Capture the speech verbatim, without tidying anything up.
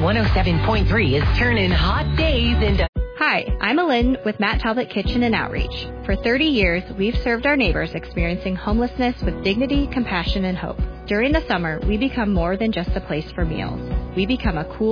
one oh seven point three is turning hot days into... Hi, I'm Alin with Matt Talbot Kitchen and Outreach. For thirty years, we've served our neighbors experiencing homelessness with dignity, compassion, and hope. During the summer, we become more than just a place for meals. We become a cool